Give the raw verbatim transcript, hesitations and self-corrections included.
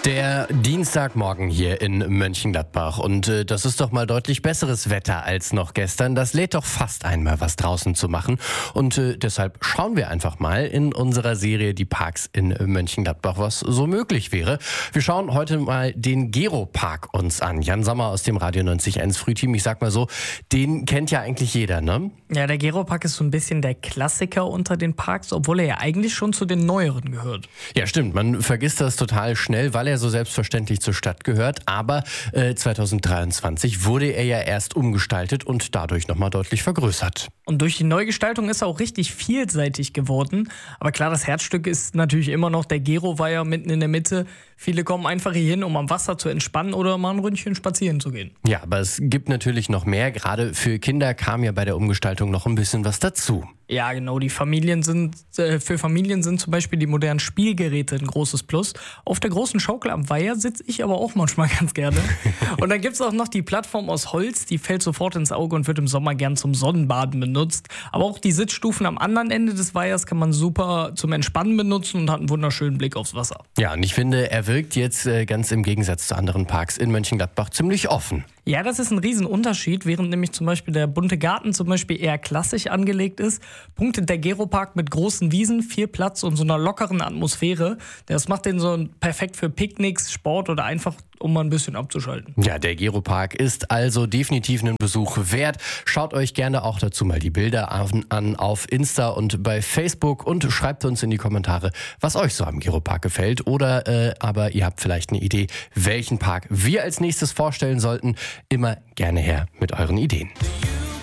Der Dienstagmorgen hier in Mönchengladbach und äh, das ist doch mal deutlich besseres Wetter als noch gestern. Das lädt doch fast einmal was draußen zu machen und äh, deshalb schauen wir einfach mal in unserer Serie Die Parks in Mönchengladbach, was so möglich wäre. Wir schauen heute mal den Gero-Park uns an. Jan Sommer aus dem Radio neunzig Komma eins Frühteam, ich sag mal so, den kennt ja eigentlich jeder, ne? Ja, der Gero-Park ist so ein bisschen der Klassiker unter den Parks, obwohl er ja eigentlich schon zu den neueren gehört. Ja, stimmt, man vergisst das total schnell, weil er so selbstverständlich zur Stadt gehört, aber äh, zwanzig dreiundzwanzig wurde er ja erst umgestaltet und dadurch nochmal deutlich vergrößert. Und durch die Neugestaltung ist er auch richtig vielseitig geworden. Aber klar, das Herzstück ist natürlich immer noch der Gero-Weiher mitten in der Mitte. Viele kommen einfach hier hin, um am Wasser zu entspannen oder mal ein Ründchen spazieren zu gehen. Ja, aber es gibt natürlich noch mehr. Gerade für Kinder kam ja bei der Umgestaltung noch ein bisschen was dazu. Ja, genau. Die Familien sind, äh, für Familien sind zum Beispiel die modernen Spielgeräte ein großes Plus. Auf der großen Schaukel am Weiher sitze ich aber auch manchmal ganz gerne. Und dann gibt es auch noch die Plattform aus Holz, die fällt sofort ins Auge und wird im Sommer gern zum Sonnenbaden benutzt. Aber auch die Sitzstufen am anderen Ende des Weihers kann man super zum Entspannen benutzen und hat einen wunderschönen Blick aufs Wasser. Ja, und ich finde, er wirkt jetzt äh, ganz im Gegensatz zu anderen Parks in Mönchengladbach ziemlich offen. Ja, das ist ein Riesenunterschied, während nämlich zum Beispiel der bunte Garten zum Beispiel eher klassisch angelegt ist, punktet der Gero-Park mit großen Wiesen, viel Platz und so einer lockeren Atmosphäre. Das macht den so perfekt für Picknicks, Sport oder einfach, um mal ein bisschen abzuschalten. Ja, der Gero-Park ist also definitiv einen Besuch wert. Schaut euch gerne auch dazu mal die Bilder an, an auf Insta und bei Facebook und schreibt uns in die Kommentare, was euch so am Gero-Park gefällt. Oder äh, aber ihr habt vielleicht eine Idee, welchen Park wir als nächstes vorstellen sollten. Immer gerne her mit euren Ideen.